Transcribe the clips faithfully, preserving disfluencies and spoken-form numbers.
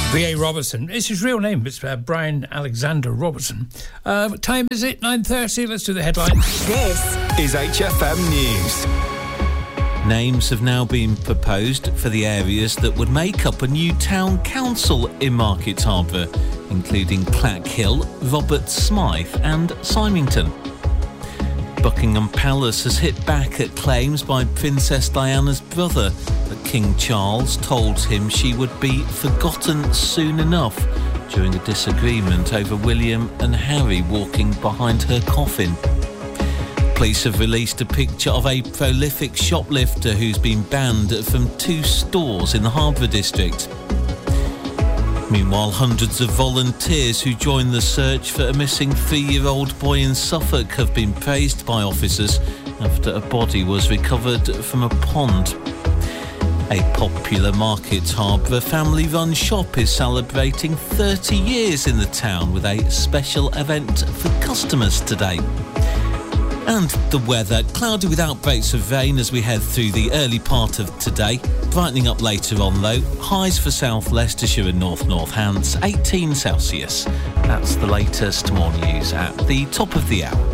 B A Robertson. It's his real name. It's uh, Brian Alexander Robertson. Uh, what time is it? nine thirty. Let's do the headlines. This is H F M News. Names have now been proposed for the areas that would make up a new town council in Market Harborough, including Clackhill, Robert Smythe and Symington. Buckingham Palace has hit back at claims by Princess Diana's brother that King Charles told him she would be forgotten soon enough during a disagreement over William and Harry walking behind her coffin. Police have released a picture of a prolific shoplifter who's been banned from two stores in the Harborough district. Meanwhile, hundreds of volunteers who joined the search for a missing three-year-old boy in Suffolk have been praised by officers after a body was recovered from a pond. A popular Market Harborough family-run shop is celebrating thirty years in the town with a special event for customers today. And the weather, cloudy with outbreaks of rain as we head through the early part of today. Brightening up later on though. Highs for South Leicestershire and North Northants, eighteen Celsius. That's the latest. More news at the top of the hour.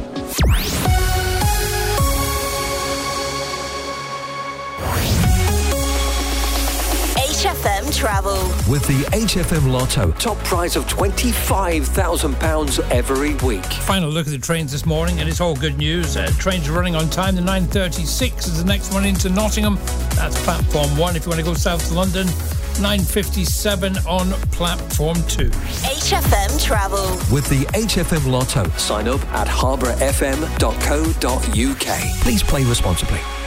H F M Travel. With the H F M Lotto, top prize of twenty-five thousand pounds every week. Final look at the trains this morning, and it's all good news. Uh, trains are running on time. The nine thirty-six is the next one into Nottingham. That's platform one. If you want to go south to London, nine fifty-seven on platform two. H F M Travel. With the H F M Lotto, sign up at harborough f m dot co dot u k. Please play responsibly.